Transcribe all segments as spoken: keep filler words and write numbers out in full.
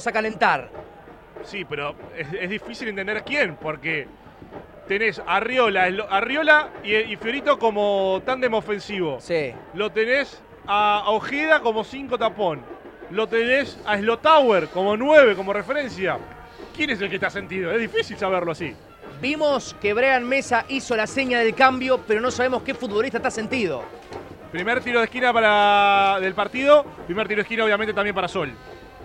vamos a calentar. Sí, pero es, es difícil entender quién, porque tenés a Arriola, a Arriola y, y Fiorito como tándem ofensivo. Sí. Lo tenés a Ojeda como cinco tapón. Lo tenés a Slotauer como nueve, como referencia. ¿Quién es el que está sentido? Es difícil saberlo así. Vimos que Brian Mesa hizo la seña del cambio, pero no sabemos qué futbolista está sentido. Primer tiro de esquina para del partido. Primer tiro de esquina obviamente también para Sol.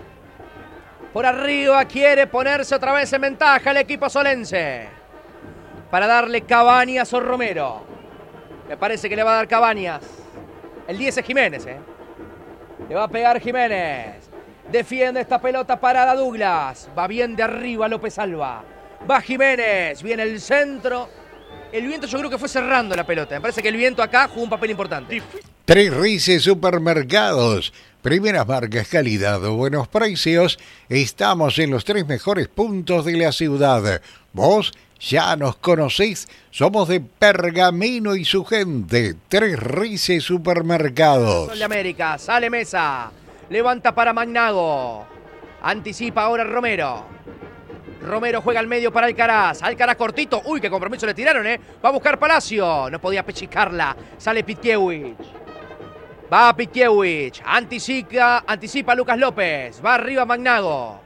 Por arriba quiere ponerse otra vez en ventaja el equipo solense. Para darle Cabañas o Romero. Me parece que le va a dar Cabañas. El diez es Jiménez, ¿eh? Le va a pegar Jiménez. Defiende esta pelota parada Douglas. Va bien de arriba López Alba. Va Jiménez. Viene el centro. El viento yo creo que fue cerrando la pelota. Me parece que el viento acá jugó un papel importante. Tres Rices Supermercados. Primeras marcas, calidad o buenos precios. Estamos en los tres mejores puntos de la ciudad. Vos ya nos conocéis. Somos de Pergamino y su gente. Tres Rices Supermercados. Sol de América. Sale Mesa. Levanta para Magnago. Anticipa ahora Romero. Romero juega al medio para Alcaraz. Alcaraz cortito. Uy, qué compromiso le tiraron, ¿eh? Va a buscar Palacio. No podía pellizcarla. Sale Pitkiewicz. Va Pitkiewicz. Anticipa, anticipa Lucas López. Va arriba Magnago.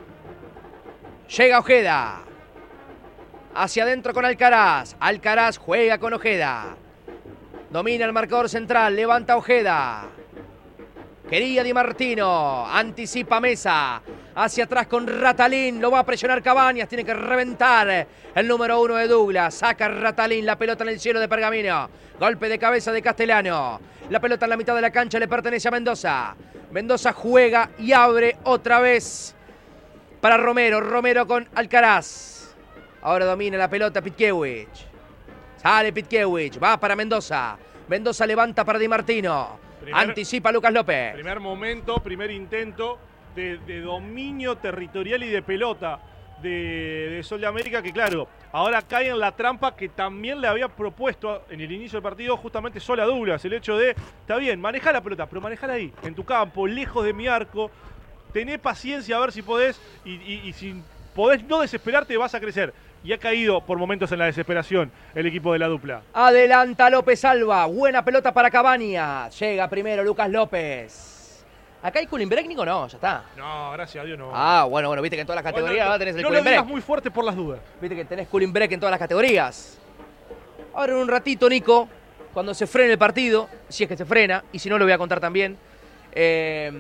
Llega Ojeda. Hacia adentro con Alcaraz. Alcaraz juega con Ojeda. Domina el marcador central. Levanta Ojeda. Quería Di Martino, anticipa Mesa, hacia atrás con Ratalín, lo va a presionar Cabañas, tiene que reventar el número uno de Douglas, saca Ratalín, la pelota en el cielo de Pergamino, golpe de cabeza de Castellano, la pelota en la mitad de la cancha le pertenece a Mendoza, Mendoza juega y abre otra vez para Romero, Romero con Alcaraz, ahora domina la pelota Pitkiewicz, sale Pitkiewicz, va para Mendoza, Mendoza levanta para Di Martino. Primer, Anticipa Lucas López. Primer momento, primer intento de, de dominio territorial y de pelota de, de Sol de América, que claro, ahora cae en la trampa que también le había propuesto en el inicio del partido justamente Sol a Douglas. El hecho de, está bien, maneja la pelota, pero manejala ahí, en tu campo, lejos de mi arco. Tené paciencia a ver si podés y, y, y si podés no desesperarte vas a crecer. Y ha caído por momentos en la desesperación el equipo de la dupla. Adelanta López Alba. Buena pelota para Cabañas. Llega primero Lucas López. ¿Acá hay cooling break, Nico? No, ya está. No, gracias a Dios no. Ah, bueno, bueno, viste que en todas las categorías bueno, no, tenés el no cooling break. No lo digas muy fuerte por las dudas. Viste que tenés cooling break en todas las categorías. Ahora en un ratito, Nico, cuando se frene el partido, si es que se frena, y si no lo voy a contar también, eh,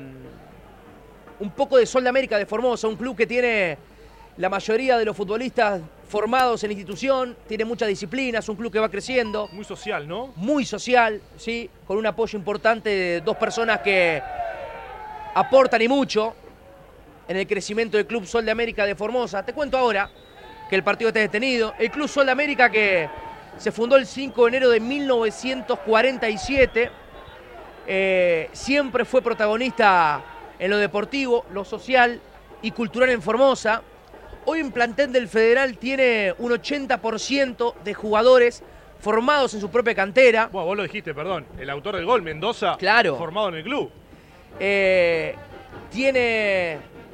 un poco de Sol de América de Formosa, un club que tiene la mayoría de los futbolistas formados en la institución, tiene mucha disciplina, es un club que va creciendo. Muy social, ¿no? Muy social, sí, con un apoyo importante de dos personas que aportan y mucho en el crecimiento del Club Sol de América de Formosa. Te cuento ahora que el partido está detenido. El Club Sol de América que se fundó el cinco de enero de mil novecientos cuarenta y siete, eh, siempre fue protagonista en lo deportivo, lo social y cultural en Formosa. Hoy en plantel del Federal tiene un ochenta por ciento de jugadores formados en su propia cantera. Bueno, vos lo dijiste, perdón. El autor del gol, Mendoza, claro, formado en el club. Eh, tiene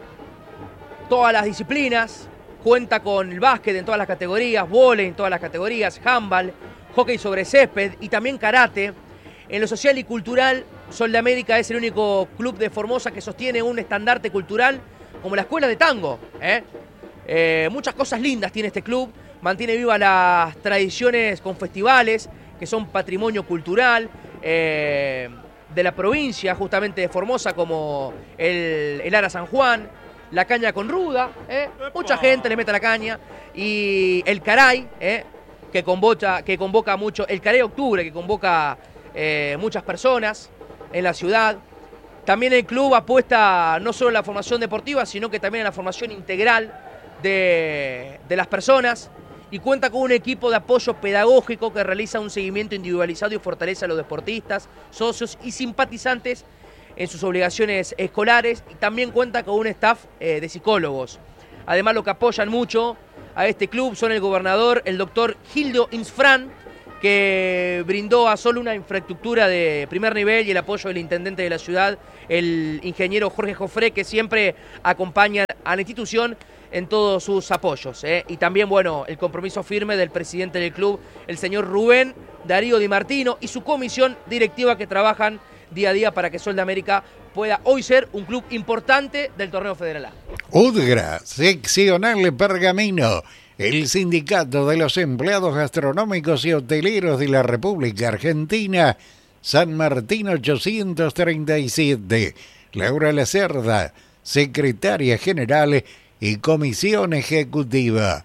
todas las disciplinas, cuenta con el básquet en todas las categorías, vóley en todas las categorías, handball, hockey sobre césped y también karate. En lo social y cultural, Sol de América es el único club de Formosa que sostiene un estandarte cultural como la escuela de tango, ¿eh? Eh, muchas cosas lindas tiene este club, mantiene vivas las tradiciones con festivales que son patrimonio cultural eh, de la provincia justamente de Formosa, como el, el Ara San Juan, la caña con ruda, eh, mucha gente le mete la caña, y el caray, eh, que, convoca, que convoca mucho, el caray octubre que convoca eh, muchas personas en la ciudad. También el club apuesta no solo en la formación deportiva, sino que también en la formación integral De, de las personas, y cuenta con un equipo de apoyo pedagógico que realiza un seguimiento individualizado y fortalece a los deportistas, socios y simpatizantes en sus obligaciones escolares, y también cuenta con un staff eh, de psicólogos. Además, lo que apoyan mucho a este club son el gobernador, el doctor Gildo Insfrán, que brindó a Sol una infraestructura de primer nivel, y el apoyo del intendente de la ciudad, el ingeniero Jorge Jofré, que siempre acompaña a la institución en todos sus apoyos. ¿eh? Y también, bueno, el compromiso firme del presidente del club, el señor Rubén Darío Di Martino, y su comisión directiva que trabajan día a día para que Sol de América pueda hoy ser un club importante del torneo federal A. UDGRA, seccional Pergamino, el sindicato de los empleados gastronómicos y hoteleros de la República Argentina, San Martín ochocientos treinta y siete. Laura Lacerda, secretaria general y comisión ejecutiva.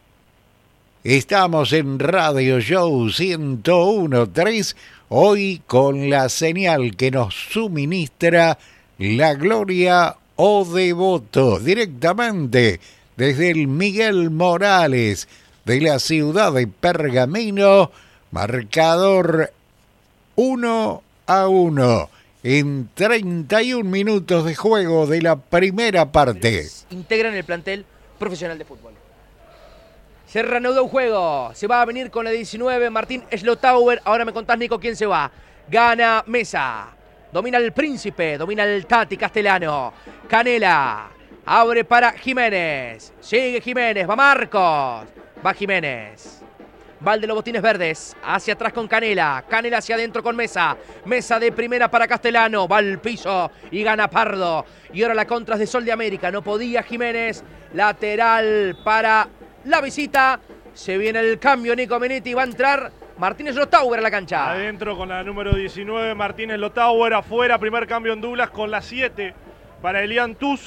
Estamos en Radio Show ciento uno punto tres, hoy con la señal que nos suministra La Gloria o Devoto, directamente desde el Miguel Morales de la ciudad de Pergamino, marcador uno a uno en treinta y un minutos de juego de la primera parte. Integran el plantel profesional de fútbol. Se reanuda un juego, se va a venir con la diecinueve, Martín Schlotauer. Ahora me contás, Nico, quién se va. Gana Mesa, domina el Príncipe, domina el Tati Castellano. Canela, abre para Jiménez, sigue Jiménez, va Marcos, va Jiménez. Va el de los botines verdes, hacia atrás con Canela, Canela hacia adentro con Mesa, Mesa de primera para Castellano, va al piso y gana Pardo. Y ahora la contra es de Sol de América, no podía Jiménez, lateral para la visita, se viene el cambio, Nico Minetti, va a entrar Martínez Schlotauer a la cancha. Adentro con la número diecinueve, Martínez Schlotauer, afuera, primer cambio en Douglas con la siete para Elian Tuz.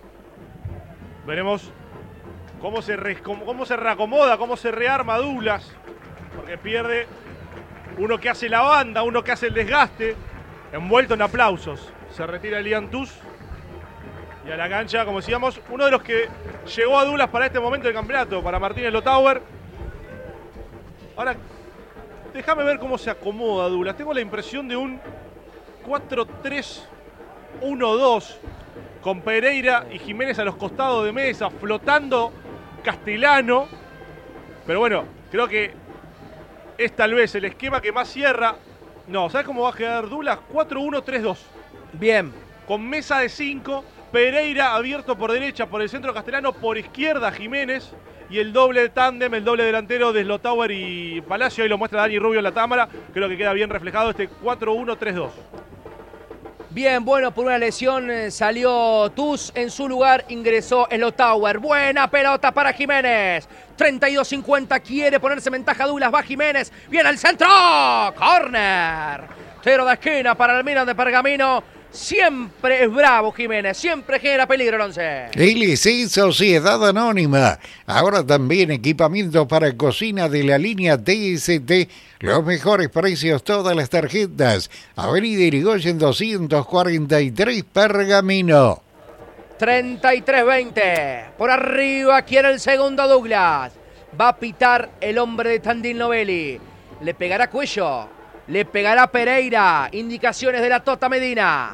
Veremos cómo se, re, cómo, cómo se reacomoda, cómo se rearma Douglas, porque pierde uno que hace la banda, uno que hace el desgaste, envuelto en aplausos. Se retira Elian Tuz y a la cancha, como decíamos, uno de los que llegó a Douglas para este momento del campeonato, para Martínez Schlotauer. Ahora, déjame ver cómo se acomoda Douglas. Tengo la impresión de un cuatro tres uno dos con Pereira y Jiménez a los costados de Mesa, flotando Castellano. Pero bueno, creo que es tal vez el esquema que más cierra. No, ¿sabes cómo va a quedar Douglas? cuatro uno tres dos. Bien. Con Mesa de cinco, Pereira abierto por derecha, por el centro Castellano, por izquierda Jiménez. Y el doble tándem, el doble delantero de Schlotauer y Palacio. Ahí lo muestra Dani Rubio en la cámara. Creo que queda bien reflejado este cuatro uno tres dos. Bien, bueno, por una lesión eh, salió Tuz, en su lugar ingresó Schlotauer. Buena pelota para Jiménez. treinta y dos cincuenta, quiere ponerse en ventaja Douglas, va Jiménez. Viene al centro, córner. Tiro de esquina para el Milan de Pergamino. Siempre es bravo Jiménez, siempre genera peligro el once. L C Sociedad Anónima, ahora también equipamiento para cocina de la línea T S T, los mejores precios, todas las tarjetas. Avenida Irigoyen doscientos cuarenta y tres, Pergamino. treinta y tres veinte, por arriba quiere el segundo Douglas. Va a pitar el hombre de Tandil Novelli, le pegará Cuello. Le pegará Pereira. Indicaciones de la Tota Medina.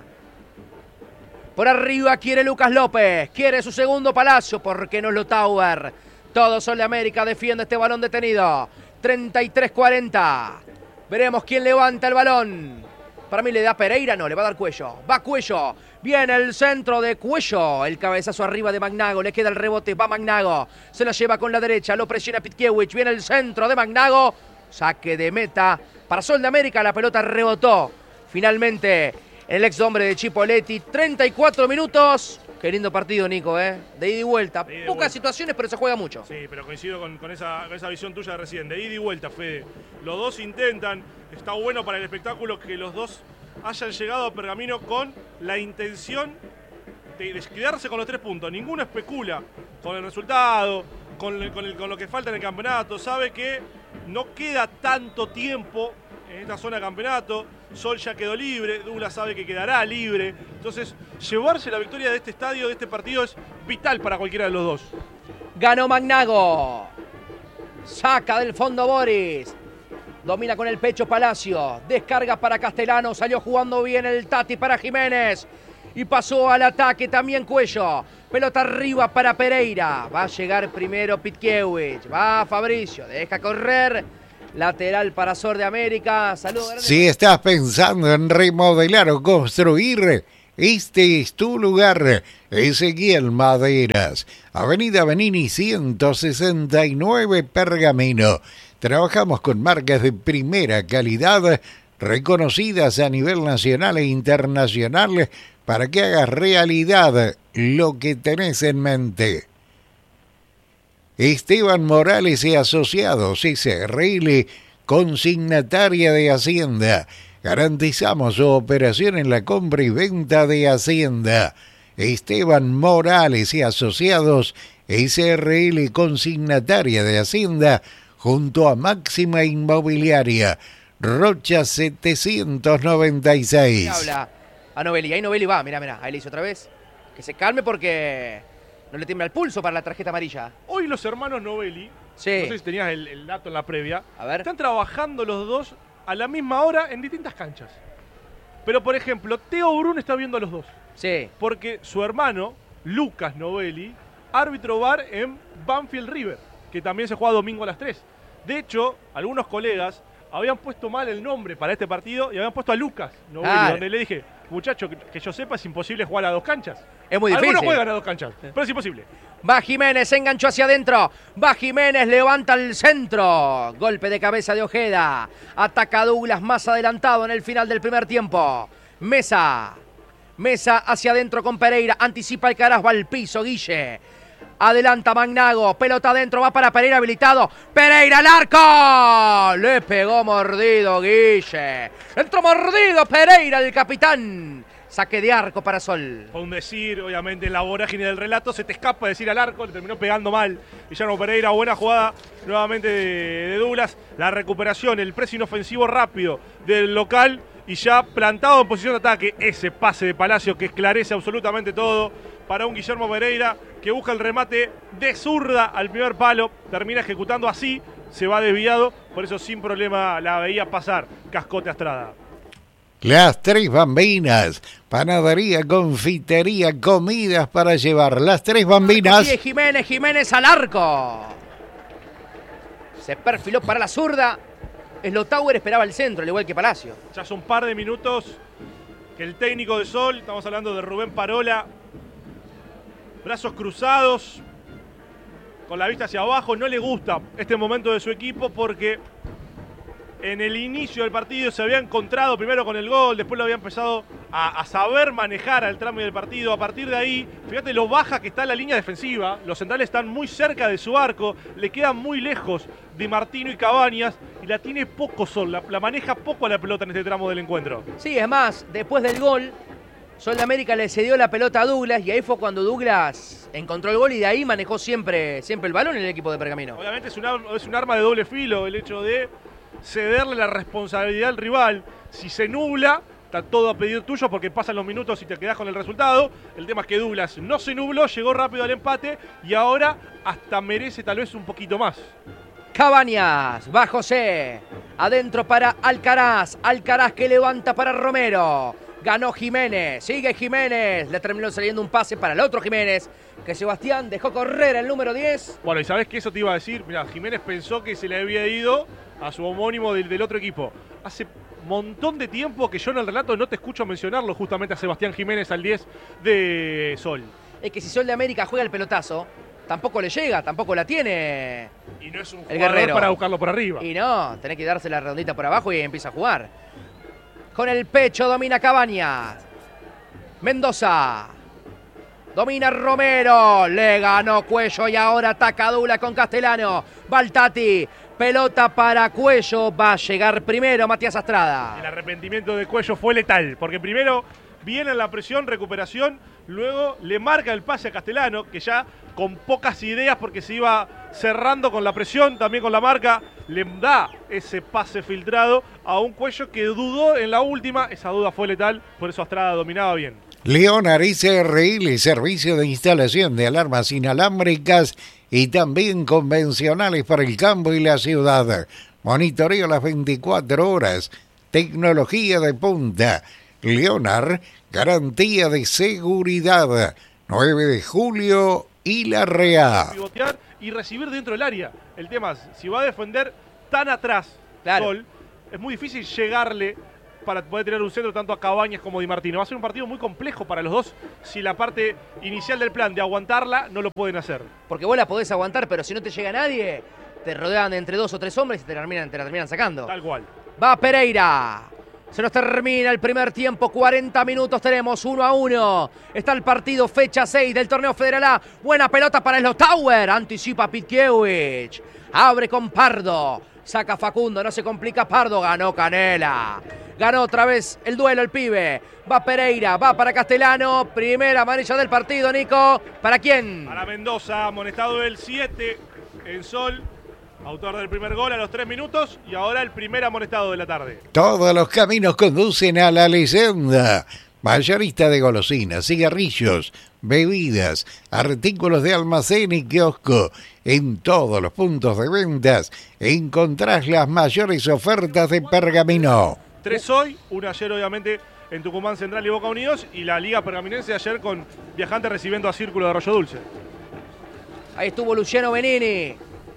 Por arriba quiere Lucas López. Quiere su segundo Palacio. ¿Por qué no Schlotauer? Todo Sol de América defiende este balón detenido. treinta y tres cuarenta. Veremos quién levanta el balón. Para mí le da Pereira. No, le va a dar Cuello. Va Cuello. Viene el centro de Cuello. El cabezazo arriba de Magnago. Le queda el rebote. Va Magnago. Se la lleva con la derecha. Lo presiona Pitkiewicz. Viene el centro de Magnago. Saque de meta para Sol de América. La pelota rebotó finalmente el ex hombre de Chipoletti. treinta y cuatro minutos. Qué lindo partido, Nico, ¿eh? De ida y vuelta. De ida y Pocas vuelta. situaciones, pero se juega mucho. Sí, pero coincido con, con, esa, con esa visión tuya de recién. De ida y vuelta, Fede. Los dos intentan. Está bueno para el espectáculo que los dos hayan llegado a Pergamino con la intención de desquedarse con los tres puntos. Ninguno especula con el resultado, con, el, con, el, con lo que falta en el campeonato. Sabe que no queda tanto tiempo en esta zona de campeonato. Sol ya quedó libre, Douglas sabe que quedará libre. Entonces, llevarse la victoria de este estadio, de este partido, es vital para cualquiera de los dos. Ganó Magnago. Saca del fondo Boris. Domina con el pecho Palacio. Descarga para Castellano. Salió jugando bien el Tati para Jiménez. Y pasó al ataque también Cuello. Pelota arriba para Pereira. Va a llegar primero Pitkiewicz. Va Fabricio. Deja correr. Lateral para Sol de América. Saludos. Si estás pensando en remodelar o construir, Este es tu lugar, Ezequiel Maderas, Avenida Benini ciento sesenta y nueve Pergamino. Trabajamos con marcas de primera calidad, reconocidas a nivel nacional e internacional, para que hagas realidad lo que tenés en mente. Esteban Morales y Asociados, S R L, consignataria de Hacienda. Garantizamos su operación en la compra y venta de Hacienda. Esteban Morales y Asociados, S R L, consignataria de Hacienda, junto a Máxima Inmobiliaria, Rocha setecientos noventa y seis. Habla a Novelli, ahí Novelli va, mirá, mirá, ahí le hizo otra vez. Que se calme porque no le tiembla el pulso para la tarjeta amarilla. Hoy los hermanos Novelli, sí. No sé si tenías el, el dato en la previa, a ver. Están trabajando los dos a la misma hora en distintas canchas. Pero, por ejemplo, Teo Brun está viendo a los dos. Sí. Porque su hermano, Lucas Novelli, árbitro V A R en Banfield River, que también se juega domingo a las tres. De hecho, algunos colegas habían puesto mal el nombre para este partido y habían puesto a Lucas Novelli, claro. Donde le dije, muchacho, que, que yo sepa, es imposible jugar a dos canchas. Es muy difícil. Algunos juegan a dos canchas, pero es imposible. Va Jiménez, se enganchó hacia adentro. Va Jiménez, levanta el centro. Golpe de cabeza de Ojeda. Ataca Douglas más adelantado en el final del primer tiempo. Mesa. Mesa hacia adentro con Pereira. Anticipa el Caraz, va al piso, Guille. Adelanta Magnago, pelota adentro, va para Pereira habilitado. Pereira al arco. Le pegó mordido Guille. Entró mordido Pereira, el capitán. Saque de arco para Sol. Por un decir, obviamente, en la vorágine del relato, se te escapa decir al arco, le terminó pegando mal Guillermo Pereira. Buena jugada nuevamente de, de Douglas. La recuperación, el pressing ofensivo rápido del local y ya plantado en posición de ataque. Ese pase de Palacio que esclarece absolutamente todo para un Guillermo Pereira que busca el remate de zurda al primer palo. Termina ejecutando así, se va desviado, por eso sin problema la veía pasar Cascote Astrada. Las Tres Bambinas, panadería, confitería, comidas para llevar. Las Tres Bambinas. Y Jiménez, Jiménez al arco. Se perfiló para la zurda. Slotauer esperaba el centro, al igual que Palacio. Ya son un par de minutos que el técnico de Sol, estamos hablando de Rubén Parola, brazos cruzados, con la vista hacia abajo, no le gusta este momento de su equipo porque en el inicio del partido se había encontrado primero con el gol, después lo había empezado a, a saber manejar al tramo del partido. A partir de ahí, fíjate lo baja que está la línea defensiva, los centrales están muy cerca de su arco, le quedan muy lejos Di Martino y Cabañas y la tiene poco Sol, la, la maneja poco a la pelota en este tramo del encuentro. Sí, es más, después del gol, Sol de América le cedió la pelota a Douglas y ahí fue cuando Douglas encontró el gol y de ahí manejó siempre, siempre el balón en el equipo de Pergamino. Obviamente es un, es un arma de doble filo el hecho de cederle la responsabilidad al rival. Si se nubla, está todo a pedir tuyo porque pasan los minutos y te quedás con el resultado. El tema es que Douglas no se nubló, llegó rápido al empate y ahora hasta merece tal vez un poquito más. Cabañas, va José, adentro para Alcaraz, Alcaraz que levanta para Romero. Ganó Jiménez, sigue Jiménez, le terminó saliendo un pase para el otro Jiménez, que Sebastián dejó correr el número diez. Bueno, y sabés que eso te iba a decir, mira, Jiménez pensó que se le había ido a su homónimo del, del otro equipo. Hace un montón de tiempo que yo en el relato no te escucho mencionarlo justamente a Sebastián Jiménez al diez de Sol. Es que si Sol de América juega el pelotazo, tampoco le llega, tampoco la tiene. Y no es un el jugador guerrero para buscarlo por arriba. Y no, tenés que darse la redondita por abajo y empieza a jugar. Con el pecho domina Cabañas. Mendoza. Domina Romero. Le ganó Cuello y ahora ataca Douglas con Castellano. Baltati. Pelota para Cuello. Va a llegar primero Matías Astrada. El arrepentimiento de Cuello fue letal. Porque primero viene la presión, recuperación. Luego le marca el pase a Castellano, que ya con pocas ideas porque se iba cerrando con la presión, también con la marca, le da ese pase filtrado a un Cuello que dudó en la última. Esa duda fue letal, por eso Astrada dominaba bien. Leonar S R L, servicio de instalación de alarmas inalámbricas y también convencionales para el campo y la ciudad. Monitoreo las veinticuatro horas. Tecnología de punta. Leonar, garantía de seguridad. nueve de julio y La Rea. Pivotear y recibir dentro del área. El tema es, si va a defender tan atrás, claro. Sol, es muy difícil llegarle para poder tener un centro tanto a Cabañas como a Di Martino. Va a ser un partido muy complejo para los dos si la parte inicial del plan de aguantarla no lo pueden hacer. Porque vos la podés aguantar, pero si no te llega nadie, te rodean de entre dos o tres hombres y te, terminan, te la terminan sacando. Tal cual. Va Pereira. Se nos termina el primer tiempo, cuarenta minutos tenemos, uno a uno. Está el partido, fecha seis del torneo Federal A. Buena pelota para Slotauer, anticipa Pitkiewicz. Abre con Pardo, saca Facundo, no se complica Pardo, ganó Canela. Ganó otra vez el duelo el pibe. Va Pereira, va para Castellano. Primera amarilla del partido, Nico. ¿Para quién? Para Mendoza, amonestado el siete en Sol. Autor del primer gol a los tres minutos y ahora el primer amonestado de la tarde. Todos los caminos conducen a la leyenda. Mayorista de golosinas, cigarrillos, bebidas, artículos de almacén y kiosco. En todos los puntos de ventas encontrás las mayores ofertas de Pergamino. Tres hoy, una ayer obviamente en Tucumán Central y Boca Unidos y la Liga Pergaminense ayer con Viajantes recibiendo a Círculo de Arroyo Dulce. Ahí estuvo Luciano Benini,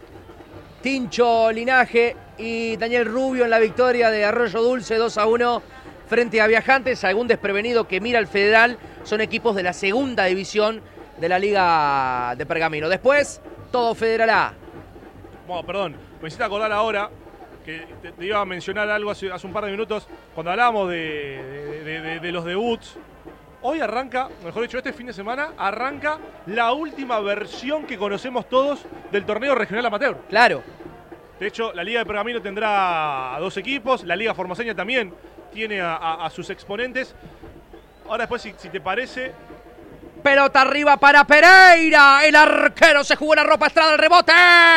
Tincho Linaje y Daniel Rubio en la victoria de Arroyo Dulce dos a uno frente a Viajantes. Algún desprevenido que mira al Federal, son equipos de la segunda división de la Liga de Pergamino. Después, todo Federal A. Bueno, perdón, me hiciste acordar ahora que te, te iba a mencionar algo hace, hace un par de minutos cuando hablábamos de, de, de, de los debuts. Hoy arranca, mejor dicho, este fin de semana, arranca la última versión que conocemos todos del torneo regional amateur. Claro. De hecho, la Liga de Pergamino tendrá a dos equipos, la Liga Formoseña también tiene a, a, a sus exponentes. Ahora después, si, si te parece... Pelota arriba para Pereira, el arquero se jugó la ropa Estrada, el rebote.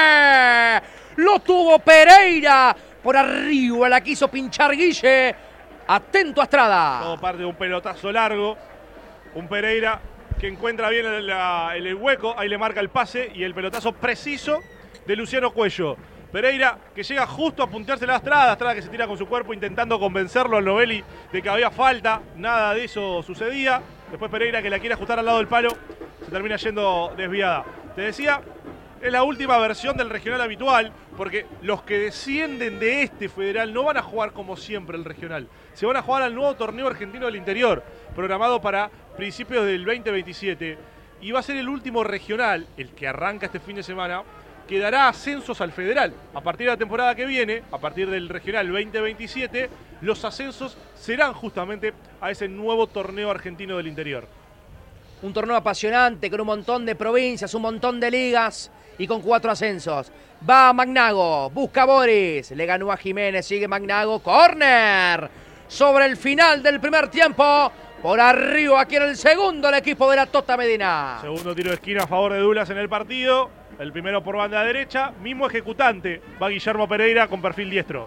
Lo tuvo Pereira, por arriba la quiso pinchar Guille. Atento a Estrada. Todo parte de un pelotazo largo. Un Pereira que encuentra bien el, la, el hueco, ahí le marca el pase y el pelotazo preciso de Luciano Cuello. Pereira que llega justo a puntearse la Estrada, Estrada que se tira con su cuerpo intentando convencerlo al Novelli de que había falta, nada de eso sucedía. Después Pereira que la quiere ajustar al lado del palo, se termina yendo desviada. Te decía, es la última versión del regional habitual, porque los que descienden de este federal no van a jugar como siempre el regional. Se van a jugar al nuevo torneo argentino del interior, programado para principios del veinte veintisiete. Y va a ser el último regional, el que arranca este fin de semana, que dará ascensos al federal. A partir de la temporada que viene, a partir del regional veinte veintisiete, los ascensos serán justamente a ese nuevo torneo argentino del interior. Un torneo apasionante con un montón de provincias, un montón de ligas y con cuatro ascensos. Va Magnago, busca a Boris, le ganó a Jiménez, sigue Magnago, córner. Sobre el final del primer tiempo, por arriba aquí en el segundo el equipo de la Tota Medina. Segundo tiro de esquina a favor de Dulas en el partido. El primero por banda derecha, mismo ejecutante. Va Guillermo Pereira con perfil diestro.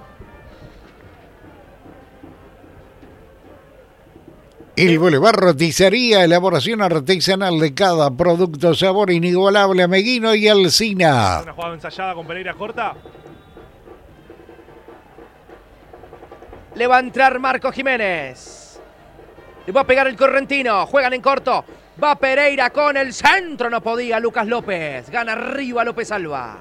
El Boulevard Roticería, elaboración artesanal de cada producto, sabor inigualable, Meguino y Alsina. Una jugada ensayada con Pereira corta. Le va a entrar Marco Jiménez. Le va a pegar el correntino. Juegan en corto. Va Pereira con el centro. No podía Lucas López. Gana arriba López Alba.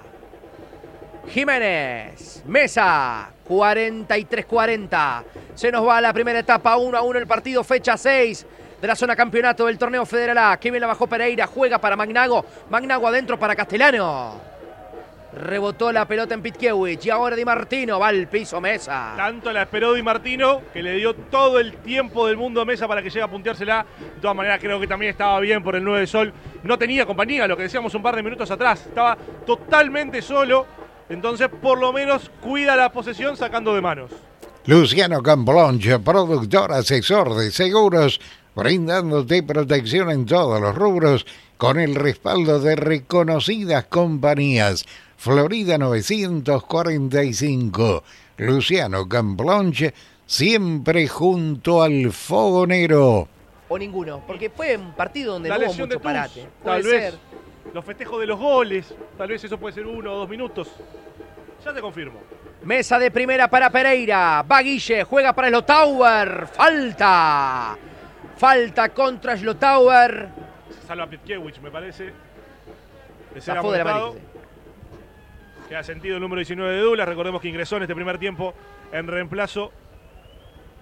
Jiménez. Mesa. cuarenta y tres cuarenta. Se nos va la primera etapa. uno a uno el partido. Fecha seis de la zona campeonato del torneo Federal A. Que bien la bajó Pereira. Juega para Magnago. Magnago adentro para Castellano. Rebotó la pelota en Pitkiewicz y ahora Di Martino va al piso Mesa. Tanto la esperó Di Martino que le dio todo el tiempo del mundo a Mesa para que llegue a punteársela. De todas maneras creo que también estaba bien por el nueve de Sol. No tenía compañía, lo que decíamos un par de minutos atrás. Estaba totalmente solo. Entonces por lo menos cuida la posesión sacando de manos. Luciano Camblonche, productor, asesor de seguros, brindándote protección en todos los rubros con el respaldo de reconocidas compañías. Florida novecientos cuarenta y cinco. Luciano Camblonche, siempre junto al fogonero. O ninguno, porque fue un partido donde la no hubo lesión mucho de parate. Tuz, Puede tal vez ser. los festejos de los goles, tal vez eso puede ser uno o dos minutos. Ya te confirmo. Mesa de primera para Pereira. Va Guille, juega para Slotauer. Falta. Falta contra Slotauer. Se salva Pitkiewicz, me parece. De ser Zafó de la amonestado. América. Queda sentido el número diecinueve de Douglas. Recordemos que ingresó en este primer tiempo en reemplazo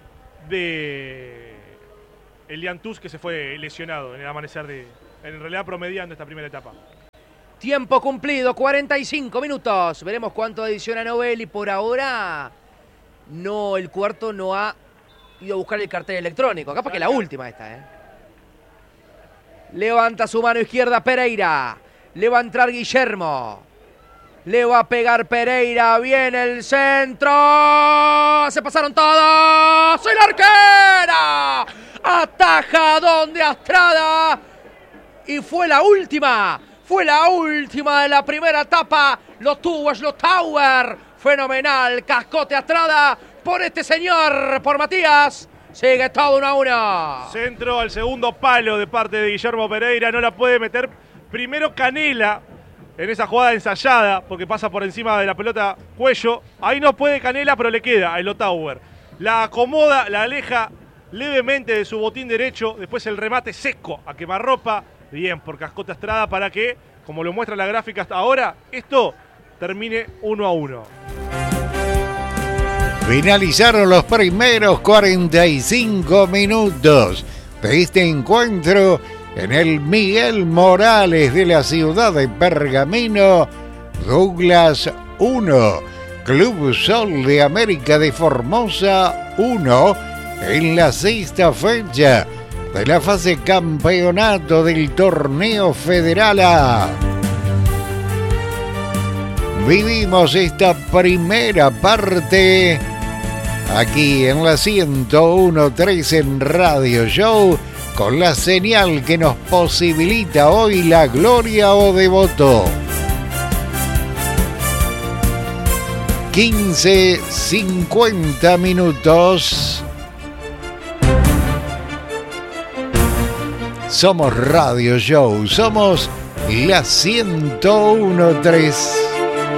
de Elian Tus, que se fue lesionado en el amanecer de, en realidad promediando esta primera etapa. Tiempo cumplido, cuarenta y cinco minutos. Veremos cuánto adiciona Novelli. Por ahora, no, el cuarto no ha ido a buscar el cartel electrónico. Capaz que la última esta, ¿eh? Levanta su mano izquierda Pereira. Le va a entrar Guillermo. Le va a pegar Pereira. Viene el centro. Se pasaron todos. ¡Soy la arquera! Ataja donde Astrada. Y fue la última. Fue la última de la primera etapa. Lo tuvo Schlotauer. Fenomenal. Cascote Astrada por este señor, por Matías. Sigue todo uno a uno. Centro al segundo palo de parte de Guillermo Pereira. No la puede meter. Primero Canela en esa jugada ensayada, porque pasa por encima de la pelota Cuello. Ahí no puede Canela, pero le queda a Schlotauer. La acomoda, la aleja levemente de su botín derecho. Después el remate seco a quemarropa. Bien por Cascote Astrada para que, como lo muestra la gráfica hasta ahora, esto termine uno a uno. Finalizaron los primeros cuarenta y cinco minutos de este encuentro en el Miguel Morales de la ciudad de Pergamino. Douglas uno, Club Sol de América de Formosa uno, en la sexta fecha de la fase campeonato del torneo Federal A. Vivimos esta primera parte aquí en la ciento uno punto tres en Radio Show, con la señal que nos posibilita hoy la Gloria o Devoto. quince cincuenta minutos. Somos Radio Show, somos la ciento uno punto tres.